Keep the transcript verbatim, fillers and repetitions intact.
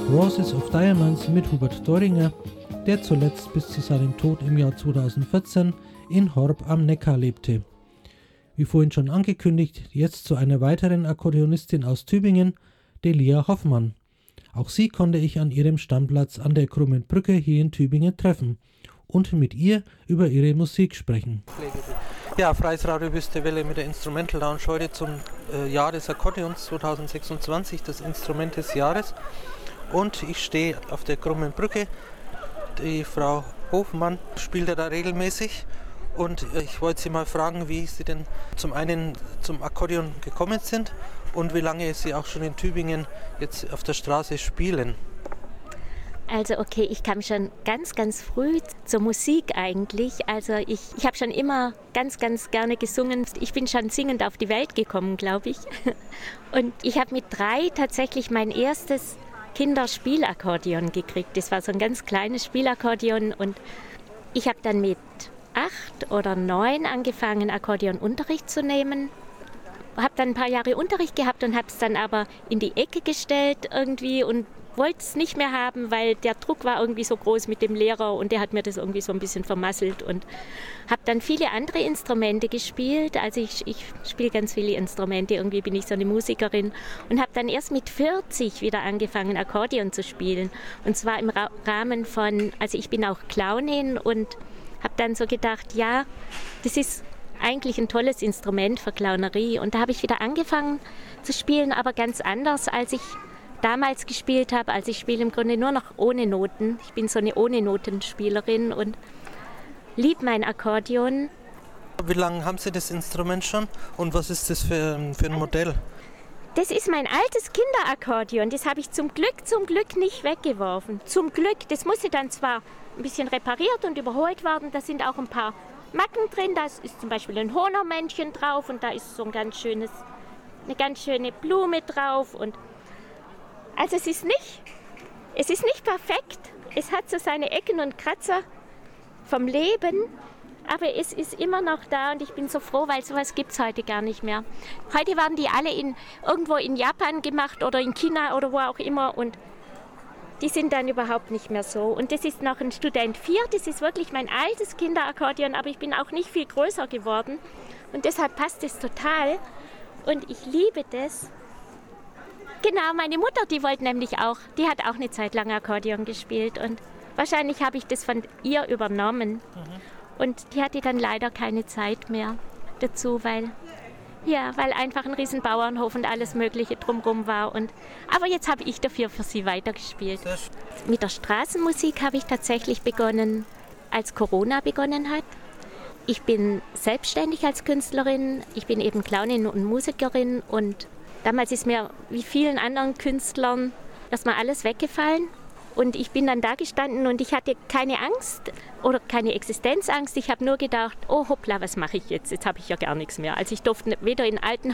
Roses of Diamonds mit Hubert Doringer, der zuletzt bis zu seinem Tod im Jahr zweitausendvierzehn in Horb am Neckar lebte. Wie vorhin schon angekündigt, jetzt zu einer weiteren Akkordeonistin aus Tübingen, Delia Hoffmann. Auch sie konnte ich an ihrem Stammplatz an der Krummen Brücke hier in Tübingen treffen und mit ihr über ihre Musik sprechen. Ja, Freies Radio Wüste Welle mit der Instrumental Lounge heute zum äh, Jahr des Akkordeons zweitausendsechsundzwanzig, das Instrument des Jahres. Und ich stehe auf der Krummen Brücke. Die Frau Hofmann spielt ja da regelmäßig. Und ich wollte Sie mal fragen, wie Sie denn zum einen zum Akkordeon gekommen sind und wie lange Sie auch schon in Tübingen jetzt auf der Straße spielen. Also okay, ich kam schon ganz, ganz früh zur Musik eigentlich. Also ich, ich habe schon immer ganz, ganz gerne gesungen. Ich bin schon singend auf die Welt gekommen, glaube ich. Und ich habe mit drei tatsächlich mein erstes Kinderspielakkordeon gekriegt. Das war so ein ganz kleines Spielakkordeon und ich habe dann mit acht oder neun angefangen, Akkordeonunterricht zu nehmen. Habe dann ein paar Jahre Unterricht gehabt und habe es dann aber in die Ecke gestellt irgendwie und wollte es nicht mehr haben, weil der Druck war irgendwie so groß mit dem Lehrer und der hat mir das irgendwie so ein bisschen vermasselt und habe dann viele andere Instrumente gespielt. Also ich, ich spiele ganz viele Instrumente, irgendwie bin ich so eine Musikerin und habe dann erst mit vierzig wieder angefangen, Akkordeon zu spielen. Und zwar im Ra- Rahmen von, also ich bin auch Clownin und habe dann so gedacht, ja, das ist eigentlich ein tolles Instrument für Clownerie. Und da habe ich wieder angefangen zu spielen, aber ganz anders, als ich damals gespielt habe. Also ich spiele im Grunde nur noch ohne Noten. Ich bin so eine Ohne-Noten-Spielerin und liebe mein Akkordeon. Wie lange haben Sie das Instrument schon und was ist das für, für ein Modell? Das ist mein altes Kinderakkordeon. Das habe ich zum Glück, zum Glück nicht weggeworfen. Zum Glück. Das musste dann zwar ein bisschen repariert und überholt werden. Da sind auch ein paar Macken drin. Da ist zum Beispiel ein Honor-Männchen drauf und da ist so ein ganz schönes, eine ganz schöne Blume drauf. Und also es ist nicht, es ist nicht perfekt. Es hat so seine Ecken und Kratzer vom Leben. Aber es ist immer noch da und ich bin so froh, weil sowas gibt es heute gar nicht mehr. Heute werden die alle in, irgendwo in Japan gemacht oder in China oder wo auch immer und die sind dann überhaupt nicht mehr so. Und das ist noch ein Student vier, das ist wirklich mein altes Kinderakkordeon, aber ich bin auch nicht viel größer geworden und deshalb passt es total und ich liebe das. Genau, meine Mutter, die wollte nämlich auch, die hat auch eine Zeit lang Akkordeon gespielt und wahrscheinlich habe ich das von ihr übernommen. Mhm. Und die hatte dann leider keine Zeit mehr dazu, weil, ja, weil einfach ein Riesenbauernhof und alles Mögliche drumherum war. Und, aber jetzt habe ich dafür für sie weitergespielt. Mit der Straßenmusik habe ich tatsächlich begonnen, als Corona begonnen hat. Ich bin selbstständig als Künstlerin. Ich bin eben Clownin und Musikerin. Und damals ist mir, wie vielen anderen Künstlern, erstmal alles weggefallen. Und ich bin dann da gestanden und ich hatte keine Angst oder keine Existenzangst. Ich habe nur gedacht, oh hoppla, was mache ich jetzt? Jetzt habe ich ja gar nichts mehr. Also ich durfte weder in ein